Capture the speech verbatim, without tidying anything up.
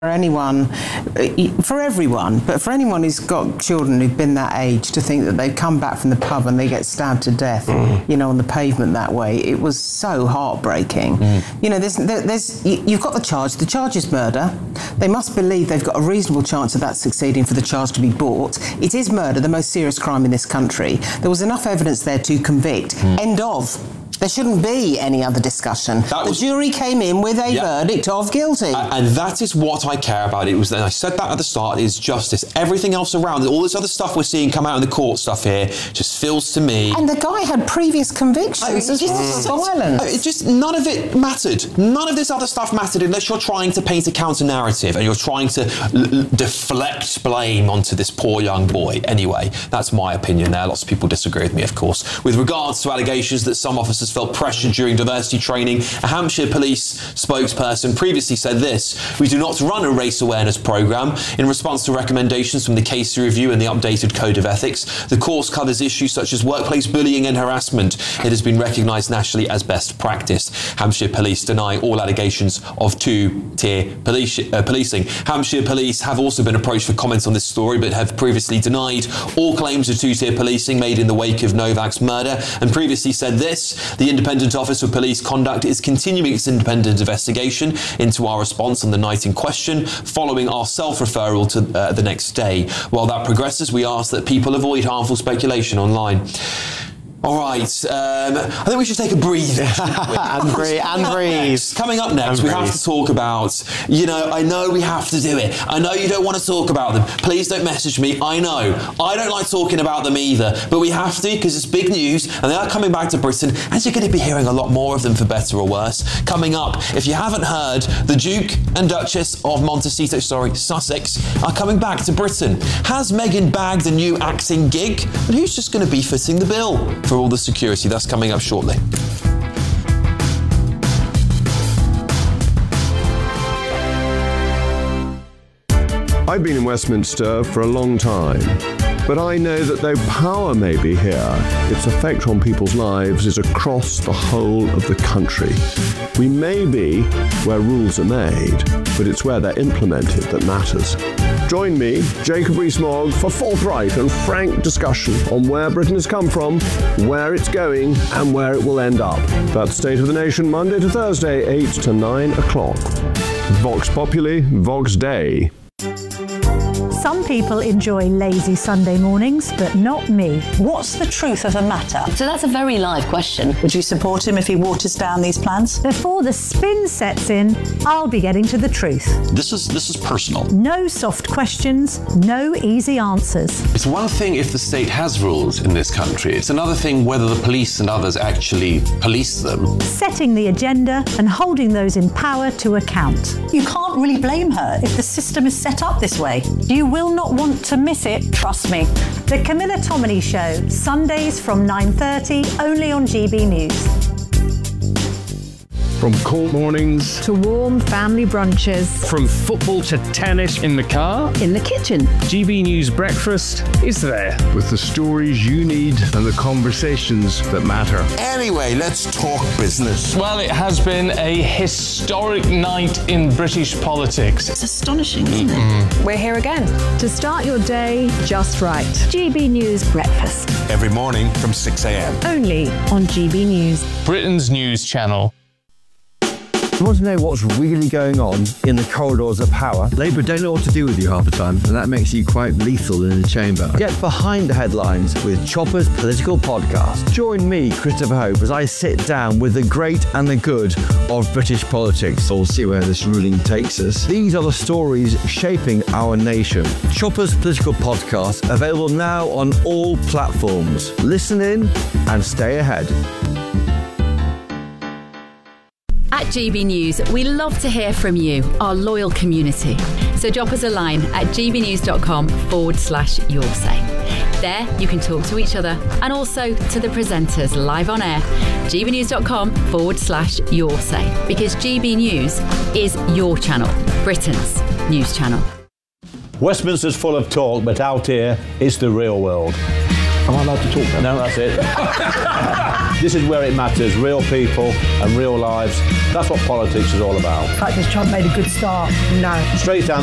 For anyone, for everyone, but for anyone who's got children who've been that age, to think that they've come back from the pub and they get stabbed to death, mm. you know, on the pavement that way, it was so heartbreaking. Mm. You know, there's, there, there's, you've got the charge. The charge is murder. They must believe they've got a reasonable chance of that succeeding for the charge to be brought. It is murder, the most serious crime in this country. There was enough evidence there to convict. Mm. End of. There shouldn't be any other discussion. That was, the jury came in with a yeah. verdict of guilty. And, and that is what I care about. It was, and I said that at the start, is justice. Everything else around it, all this other stuff we're seeing come out in the court stuff here, just feels to me... And the guy had previous convictions I, as well for violence. It just, none of it mattered. None of this other stuff mattered unless you're trying to paint a counter-narrative and you're trying to l- l- deflect blame onto this poor young boy. Anyway, that's my opinion there. Lots of people disagree with me, of course. With regards to allegations that some officers felt pressure during diversity training, a Hampshire police spokesperson previously said this: "We do not run a race awareness programme. In response to recommendations from the Casey Review and the updated Code of Ethics, the course covers issues such as workplace bullying and harassment. It has been recognised nationally as best practice." Hampshire police deny all allegations of two-tier police, uh, policing. Hampshire police have also been approached for comments on this story, but have previously denied all claims of two-tier policing made in the wake of Novak's murder, and previously said this: "The Independent Office for Police Conduct is continuing its independent investigation into our response on the night in question, following our self-referral to uh, the next day. While that progresses, we ask that people avoid harmful speculation online." All right, um, I think we should take a breather. and breathe. And breathe. Next, coming up next, and we breathe. have to talk about, you know, I know we have to do it. I know you don't want to talk about them. Please don't message me. I know. I don't like talking about them either. But we have to, because it's big news, and they are coming back to Britain, and you're going to be hearing a lot more of them, for better or worse. Coming up, if you haven't heard, the Duke and Duchess of Montecito, sorry, Sussex, are coming back to Britain. Has Meghan bagged a new acting gig? And who's just going to be footing the bill for all the security? That's coming up shortly. I've been in Westminster for a long time, but I know that though power may be here, its effect on people's lives is across the whole of the country. We may be where rules are made, but it's where they're implemented that matters. Join me, Jacob Rees-Mogg, for forthright and frank discussion on where Britain has come from, where it's going, and where it will end up. That's State of the Nation, Monday to Thursday, eight to nine o'clock. Vox Populi, Vox Dei. Some people enjoy lazy Sunday mornings, but not me. What's the truth of the matter? So that's a very live question. Would you support him if he waters down these plans? Before the spin sets in, I'll be getting to the truth. This is this is personal. No soft questions, no easy answers. It's one thing if the state has rules in this country. It's another thing whether the police and others actually police them. Setting the agenda and holding those in power to account. You can't really blame her if the system is set up this way. You will not want to miss it, trust me. The Camilla Tominey Show, Sundays from nine thirty, only on G B News. From cold mornings to warm family brunches. From football to tennis in the car. In the kitchen. G B News Breakfast is there. With the stories you need and the conversations that matter. Anyway, let's talk business. Well, it has been a historic night in British politics. It's astonishing, isn't mm-hmm. it? We're here again to start your day just right. G B News Breakfast. Every morning from six a.m. Only on G B News. Britain's news channel. You want to know what's really going on in the corridors of power? Labour don't know what to do with you half the time, and that makes you quite lethal in the chamber. Get behind the headlines with Chopper's Political Podcast. Join me, Christopher Hope, as I sit down with the great and the good of British politics. We'll see where this ruling takes us. These are the stories shaping our nation. Chopper's Political Podcast, available now on all platforms. Listen in and stay ahead. At G B News, we love to hear from you, our loyal community. So drop us a line at gbnews.com forward slash your say. There, you can talk to each other and also to the presenters live on air. gbnews.com forward slash your say. Because G B News is your channel, Britain's news channel. Westminster's full of talk, but out here, it's the real world. Am I allowed to talk now? No, that's it. This is where it matters, real people and real lives. That's what politics is all about. In fact, has Trump made a good start? No. Straight answer.